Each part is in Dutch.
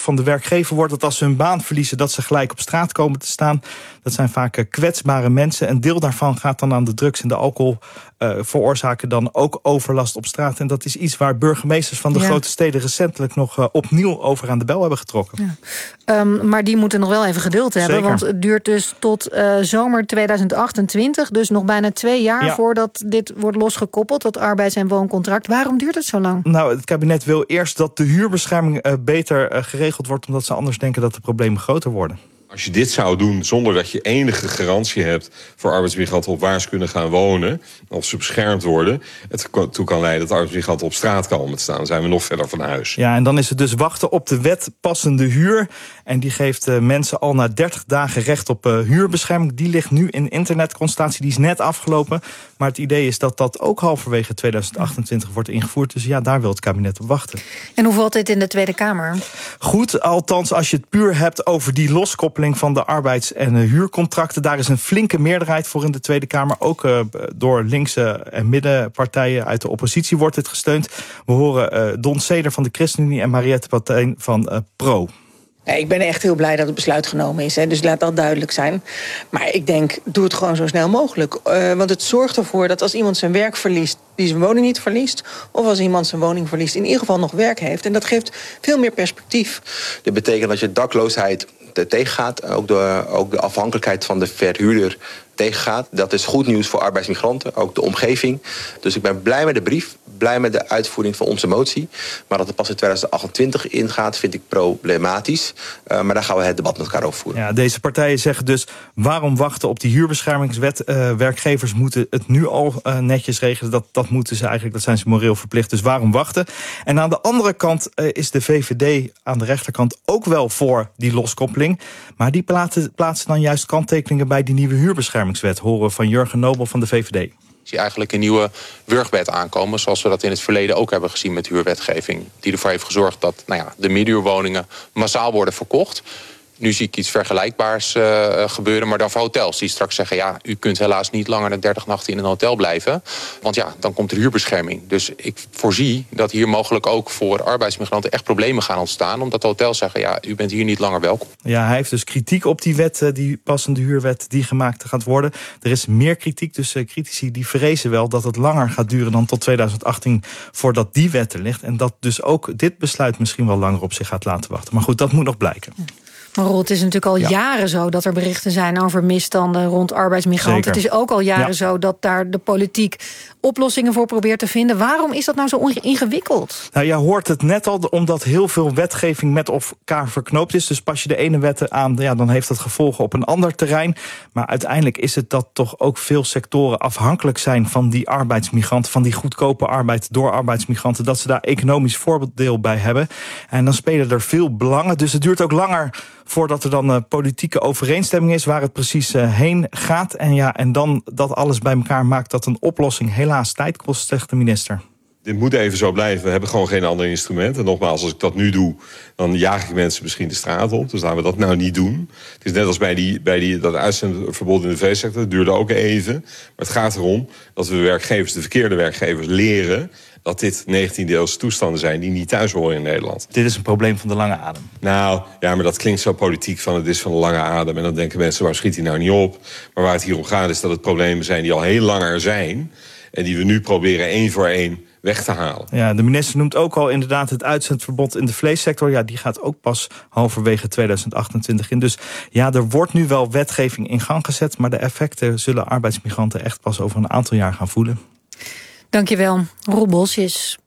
van de werkgever wordt dat als ze hun baan verliezen, dat ze gelijk op straat komen te staan. Dat zijn vaak kwetsbare mensen. Een deel daarvan gaat dan aan de drugs en de alcohol veroorzaken dan ook overlast op straat. En dat is iets waar burgemeesters van de grote steden recentelijk nog opnieuw over aan de bel hebben getrokken. Ja. Maar die moeten nog wel even geduld hebben. Zeker. Want het duurt dus tot zomer 2028. Dus nog bijna 2 jaar voordat dit wordt losgekoppeld, dat arbeids- en wooncontract. Waarom duurt het zo lang? Nou, het kabinet wil eerst dat de huurbescherming beter geregeld wordt, omdat ze anders denken dat de problemen groter worden. Als je dit zou doen zonder dat je enige garantie hebt voor arbeidsmigranten op waar ze kunnen gaan wonen, of ze beschermd worden, het toe kan leiden dat arbeidsmigranten op straat komen te staan. Dan zijn we nog verder van huis. Ja, en dan is het dus wachten op de wet passende huur. En die geeft mensen al na 30 dagen recht op huurbescherming. Die ligt nu in internetconsultatie, die is net afgelopen. Maar het idee is dat dat ook halverwege 2028 wordt ingevoerd. Dus ja, daar wil het kabinet op wachten. En hoe valt dit in de Tweede Kamer? Goed, althans als je het puur hebt over die loskoppeling van de arbeids- en huurcontracten. Daar is een flinke meerderheid voor in de Tweede Kamer. Ook door linkse en middenpartijen uit de oppositie wordt dit gesteund. We horen Don Seder van de ChristenUnie en Mariette Patijn van Pro. Ik ben echt heel blij dat het besluit genomen is. Dus laat dat duidelijk zijn. Maar ik denk, doe het gewoon zo snel mogelijk. Want het zorgt ervoor dat als iemand zijn werk verliest, die zijn woning niet verliest, of als iemand zijn woning verliest, in ieder geval nog werk heeft. En dat geeft veel meer perspectief. Dit betekent dat je dakloosheid tegengaat. Ook de afhankelijkheid van de verhuurder tegengaat. Dat is goed nieuws voor arbeidsmigranten, ook de omgeving. Dus ik ben blij met de brief, blij met de uitvoering van onze motie. Maar dat het pas in 2028 ingaat, vind ik problematisch. Maar daar gaan we het debat met elkaar over voeren. Ja, deze partijen zeggen dus, waarom wachten op die huurbeschermingswet? Werkgevers moeten het nu al netjes regelen. Dat moeten ze eigenlijk, dat zijn ze moreel verplicht. Dus waarom wachten? En aan de andere kant is de VVD aan de rechterkant ook wel voor die loskoppeling. Maar die plaatsen dan juist kanttekeningen bij die nieuwe huurbeschermingswet. Horen van Jurgen Nobel van de VVD. Zie eigenlijk een nieuwe wurgwet aankomen, zoals we dat in het verleden ook hebben gezien met huurwetgeving. Die ervoor heeft gezorgd dat de middenhuurwoningen massaal worden verkocht. Nu zie ik iets vergelijkbaars gebeuren, maar dan voor hotels die straks zeggen, ja, u kunt helaas niet langer dan 30 nachten in een hotel blijven. Want ja, dan komt er huurbescherming. Dus ik voorzie dat hier mogelijk ook voor arbeidsmigranten echt problemen gaan ontstaan, omdat de hotels zeggen, ja, u bent hier niet langer welkom. Ja, hij heeft dus kritiek op die wet, die passende huurwet die gemaakt gaat worden. Er is meer kritiek, dus critici die vrezen wel dat het langer gaat duren dan tot 2018 voordat die wet er ligt. En dat dus ook dit besluit misschien wel langer op zich gaat laten wachten. Maar goed, dat moet nog blijken. Maar Roel, het is natuurlijk al jaren zo dat er berichten zijn over misstanden rond arbeidsmigranten. Zeker. Het is ook al jaren zo dat daar de politiek oplossingen voor probeert te vinden. Waarom is dat nou zo ingewikkeld? Nou, je hoort het net al, omdat heel veel wetgeving met elkaar verknoopt is. Dus pas je de ene wet aan, dan heeft dat gevolgen op een ander terrein. Maar uiteindelijk is het dat toch ook veel sectoren afhankelijk zijn van die arbeidsmigranten, van die goedkope arbeid door arbeidsmigranten, dat ze daar economisch voordeel bij hebben. En dan spelen er veel belangen. Dus het duurt ook langer voordat er dan politieke overeenstemming is waar het precies heen gaat. En dan dat alles bij elkaar maakt dat een oplossing helaas tijd kost, zegt de minister. Dit moet even zo blijven. We hebben gewoon geen ander instrument. En nogmaals, als ik dat nu doe, dan jaag ik mensen misschien de straat op. Dus laten we dat nou niet doen. Het is net als bij dat uitzendverbod in de veesector. Dat duurde ook even. Maar het gaat erom dat we de verkeerde werkgevers leren dat dit 19-deelse toestanden zijn die niet thuis horen in Nederland. Dit is een probleem van de lange adem. Nou, ja, maar dat klinkt zo politiek van het is van de lange adem. En dan denken mensen, waar schiet hij nou niet op? Maar waar het hier om gaat is dat het problemen zijn die al heel lang er zijn. En die we nu proberen één voor één weg te halen. Ja, de minister noemt ook al inderdaad het uitzendverbod in de vleessector. Ja, die gaat ook pas halverwege 2028 in. Dus ja, er wordt nu wel wetgeving in gang gezet, maar de effecten zullen arbeidsmigranten echt pas over een aantal jaar gaan voelen. Dankjewel, Roel Bosjes.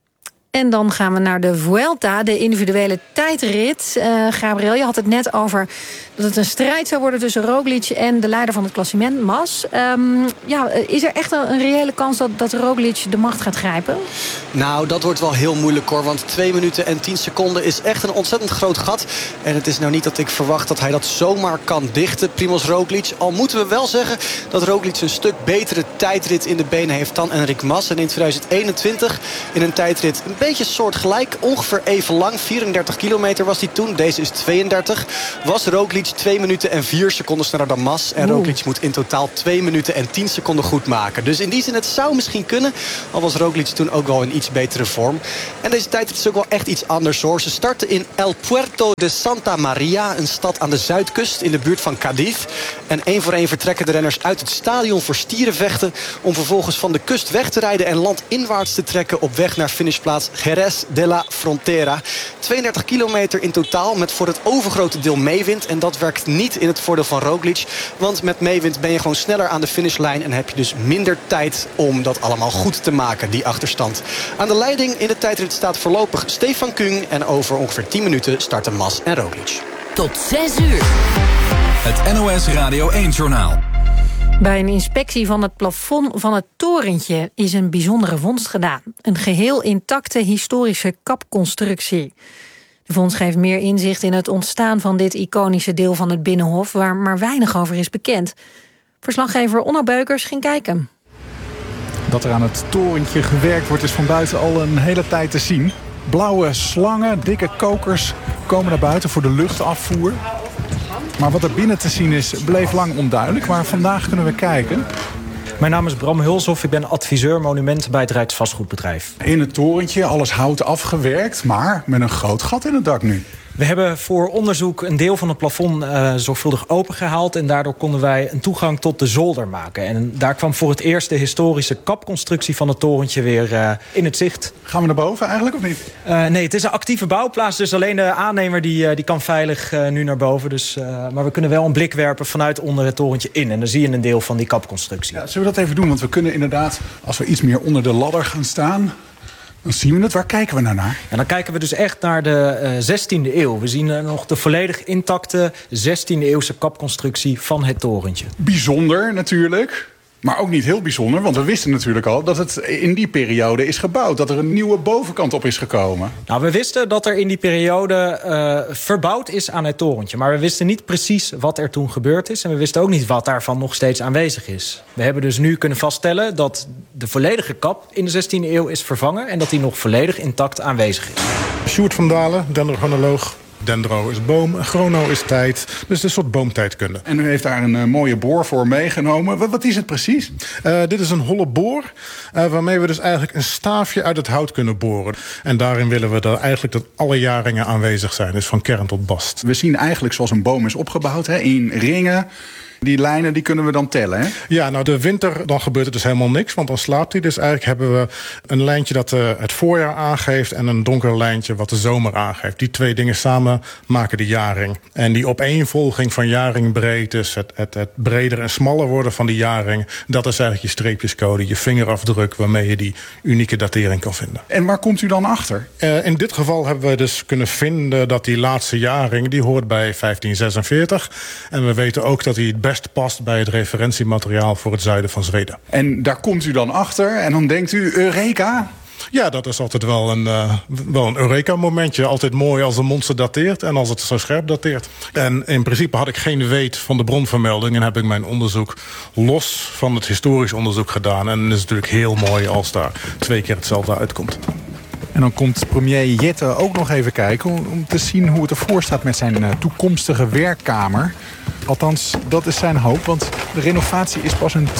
En dan gaan we naar de Vuelta, de individuele tijdrit. Gabriel, je had het net over dat het een strijd zou worden tussen Roglic en de leider van het klassement, Mas. Is er echt een reële kans dat Roglic de macht gaat grijpen? Nou, dat wordt wel heel moeilijk hoor. Want 2 minuten en 10 seconden is echt een ontzettend groot gat. En het is nou niet dat ik verwacht dat hij dat zomaar kan dichten, Primož Roglic. Al moeten we wel zeggen dat Roglic een stuk betere tijdrit in de benen heeft dan Enric Mas. En in 2021 in een tijdrit een beetje soortgelijk. Ongeveer even lang. 34 kilometer was die toen. Deze is 32. Was Roglic 2 minuten en 4 seconden sneller dan Mas. En Roglic moet in totaal 2 minuten en 10 seconden goed maken. Dus in die zin, het zou misschien kunnen. Al was Roglic toen ook wel in iets betere vorm. En deze tijd is ook wel echt iets anders hoor. Ze starten in El Puerto de Santa Maria. Een stad aan de zuidkust in de buurt van Cadiz. En 1 voor 1 vertrekken de renners uit het stadion voor stierenvechten. Om vervolgens van de kust weg te rijden en landinwaarts te trekken op weg naar finishplaats Jerez de la Frontera. 32 kilometer in totaal met voor het overgrote deel meewind. En dat werkt niet in het voordeel van Roglic. Want met meewind ben je gewoon sneller aan de finishlijn. En heb je dus minder tijd om dat allemaal goed te maken, die achterstand. Aan de leiding in de tijdrit staat voorlopig Stefan Küng. En over ongeveer 10 minuten starten Mas en Roglic. Tot 6 uur. Het NOS Radio 1-journaal. Bij een inspectie van het plafond van het torentje is een bijzondere vondst gedaan. Een geheel intacte historische kapconstructie. De vondst geeft meer inzicht in het ontstaan van dit iconische deel van het Binnenhof, waar maar weinig over is bekend. Verslaggever Onno Beukers ging kijken. Dat er aan het torentje gewerkt wordt is van buiten al een hele tijd te zien. Blauwe slangen, dikke kokers komen naar buiten voor de luchtafvoer. Maar wat er binnen te zien is, bleef lang onduidelijk. Maar vandaag kunnen we kijken. Mijn naam is Bram Hulshoff, ik ben adviseur monumenten bij het Rijksvastgoedbedrijf. In het torentje, alles hout afgewerkt, maar met een groot gat in het dak nu. We hebben voor onderzoek een deel van het plafond zorgvuldig opengehaald. En daardoor konden wij een toegang tot de zolder maken. En daar kwam voor het eerst de historische kapconstructie van het torentje weer in het zicht. Gaan we naar boven eigenlijk of niet? Nee, het is een actieve bouwplaats. Dus alleen de aannemer die kan veilig nu naar boven. Dus, maar we kunnen wel een blik werpen vanuit onder het torentje in. En dan zie je een deel van die kapconstructie. Ja, zullen we dat even doen? Want we kunnen inderdaad, als we iets meer onder de ladder gaan staan, dan zien we het. Waar kijken we nou naar? En dan kijken we dus echt naar de 16e eeuw. We zien nog de volledig intacte 16e eeuwse kapconstructie van het torentje. Bijzonder natuurlijk. Maar ook niet heel bijzonder, want we wisten natuurlijk al dat het in die periode is gebouwd. Dat er een nieuwe bovenkant op is gekomen. Nou, we wisten dat er in die periode verbouwd is aan het torentje. Maar we wisten niet precies wat er toen gebeurd is. En we wisten ook niet wat daarvan nog steeds aanwezig is. We hebben dus nu kunnen vaststellen dat de volledige kap in de 16e eeuw is vervangen. En dat die nog volledig intact aanwezig is. Sjoerd van Dalen, dendrochronoloog. Dendro is boom, chrono is tijd. Dus een soort boomtijdkunde. En u heeft daar een mooie boor voor meegenomen. Wat is het precies? Dit is een holle boor, waarmee we dus eigenlijk een staafje uit het hout kunnen boren. En daarin willen we eigenlijk dat alle jaringen aanwezig zijn. Dus van kern tot bast. We zien eigenlijk zoals een boom is opgebouwd, hè, in ringen. Die lijnen die kunnen we dan tellen, hè? Ja, nou de winter, dan gebeurt er dus helemaal niks, want dan slaapt hij. Dus eigenlijk hebben we een lijntje dat het voorjaar aangeeft en een donker lijntje wat de zomer aangeeft. Die 2 dingen samen maken de jaring. En die opeenvolging van jaringbreedtes, het breder en smaller worden van die jaring, dat is eigenlijk je streepjescode, je vingerafdruk waarmee je die unieke datering kan vinden. En waar komt u dan achter? In dit geval hebben we dus kunnen vinden dat die laatste jaring, die hoort bij 1546. En we weten ook dat hij het best past bij het referentiemateriaal voor het zuiden van Zweden. En daar komt u dan achter en dan denkt u, Eureka? Ja, dat is altijd wel een Eureka-momentje. Altijd mooi als een monster dateert en als het zo scherp dateert. En in principe had ik geen weet van de bronvermelding en heb ik mijn onderzoek los van het historisch onderzoek gedaan. En het is natuurlijk heel mooi als daar 2 keer hetzelfde uitkomt. En dan komt premier Jette ook nog even kijken om te zien hoe het ervoor staat met zijn toekomstige werkkamer. Althans, dat is zijn hoop, want de renovatie is pas in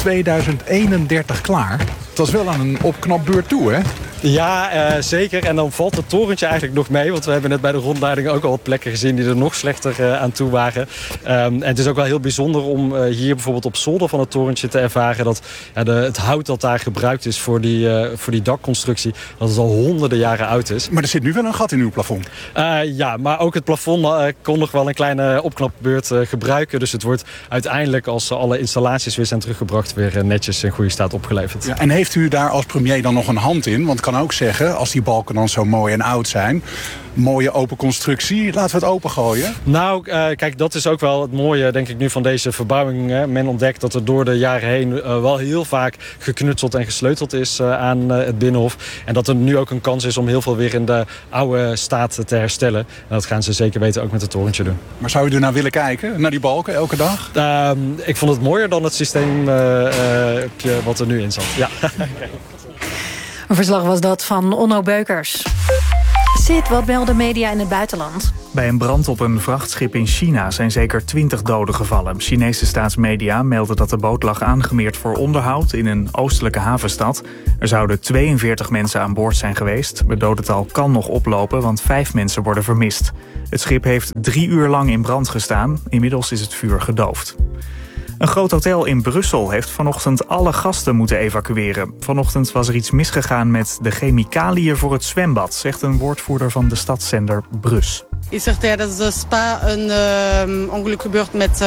2031 klaar. Dat is wel aan een opknapbeurt toe, hè? Ja, zeker. En dan valt het torentje eigenlijk nog mee. Want we hebben net bij de rondleiding ook al wat plekken gezien die er nog slechter aan toe waren. En het is ook wel heel bijzonder om hier bijvoorbeeld op zolder van het torentje te ervaren dat het hout dat daar gebruikt is voor die dakconstructie, dat het al honderden jaren oud is. Maar er zit nu wel een gat in uw plafond. Ja, maar ook het plafond kon nog wel een kleine opknapbeurt gebruiken. Dus het wordt uiteindelijk, als alle installaties weer zijn teruggebracht, weer netjes in goede staat opgeleverd. Ja, en heeft u daar als premier dan nog een hand in? Want ik kan ook zeggen, als die balken dan zo mooi en oud zijn, mooie open constructie, laten we het opengooien. Nou, kijk, dat is ook wel het mooie, denk ik, nu van deze verbouwing. Hè. Men ontdekt dat er door de jaren heen wel heel vaak geknutseld en gesleuteld is aan het Binnenhof. En dat er nu ook een kans is om heel veel weer in de oude staat te herstellen. En dat gaan ze zeker weten ook met het torentje doen. Maar zou u er nou willen kijken, naar die balken, elke dag? Ik vond het mooier dan het systeem wat er nu in zat. Ja. Een verslag was dat van Onno Beukers. Sid, wat melden media in het buitenland? Bij een brand op een vrachtschip in China zijn zeker 20 doden gevallen. Chinese staatsmedia melden dat de boot lag aangemeerd voor onderhoud in een oostelijke havenstad. Er zouden 42 mensen aan boord zijn geweest. Het dodental kan nog oplopen, want 5 mensen worden vermist. Het schip heeft 3 uur lang in brand gestaan. Inmiddels is het vuur gedoofd. Een groot hotel in Brussel heeft vanochtend alle gasten moeten evacueren. Vanochtend was er iets misgegaan met de chemicaliën voor het zwembad, zegt een woordvoerder van de stadszender Brus. Is er tijdens de spa een ongeluk gebeurd met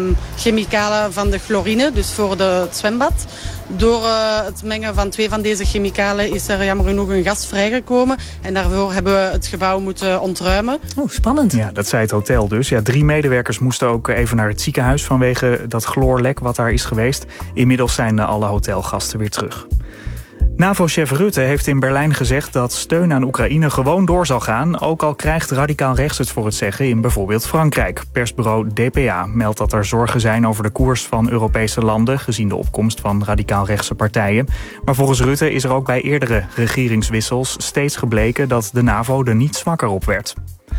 chemicalen van de chlorine, dus voor het zwembad. Door het mengen van 2 van deze chemicalen is er jammer genoeg een gas vrijgekomen. En daarvoor hebben we het gebouw moeten ontruimen. Oh, spannend. Ja, dat zei het hotel dus. Ja, 3 medewerkers moesten ook even naar het ziekenhuis vanwege dat chloorlek wat daar is geweest. Inmiddels zijn alle hotelgasten weer terug. NAVO-chef Rutte heeft in Berlijn gezegd dat steun aan Oekraïne gewoon door zal gaan, ook al krijgt radicaal rechts het voor het zeggen in bijvoorbeeld Frankrijk. Persbureau DPA meldt dat er zorgen zijn over de koers van Europese landen, gezien de opkomst van radicaal rechtse partijen. Maar volgens Rutte is er ook bij eerdere regeringswissels steeds gebleken dat de NAVO er niet zwakker op werd.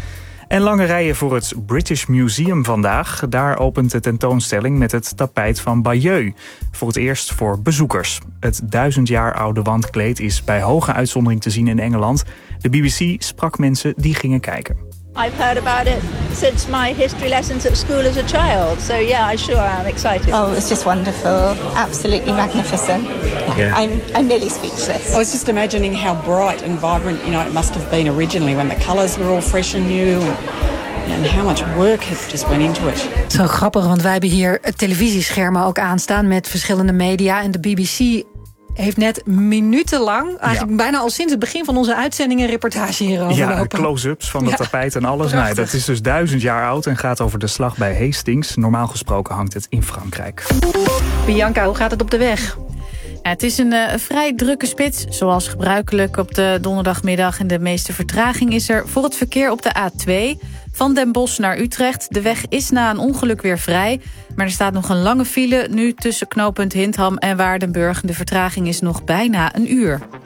En lange rijen voor het British Museum vandaag. Daar opent de tentoonstelling met het tapijt van Bayeux. Voor het eerst voor bezoekers. Het 1000 jaar oude wandkleed is bij hoge uitzondering te zien in Engeland. De BBC sprak mensen die gingen kijken. I've heard about it since my history lessons at school as a child. So yeah, I'm excited. Oh, it's just wonderful. Absolutely magnificent. Yeah. I'm nearly speechless. I was just imagining how bright and vibrant, it must have been originally when the colours were all fresh and new. And how much work had just went into it. Zo grappig, want wij hebben hier televisieschermen ook aanstaan met verschillende media. En de BBC heeft net minutenlang, eigenlijk bijna al sinds het begin van onze uitzending, een reportage hierover lopen. Ja, close-ups van het tapijt en alles. Nee, dat is dus 1000 jaar oud en gaat over de slag bij Hastings. Normaal gesproken hangt het in Frankrijk. Bianca, hoe gaat het op de weg? Ja, het is een vrij drukke spits, zoals gebruikelijk op de donderdagmiddag. En de meeste vertraging is er voor het verkeer op de A2... van Den Bosch naar Utrecht. De weg is na een ongeluk weer vrij. Maar er staat nog een lange file nu tussen knooppunt Hintham en Waardenburg. De vertraging is nog bijna een uur.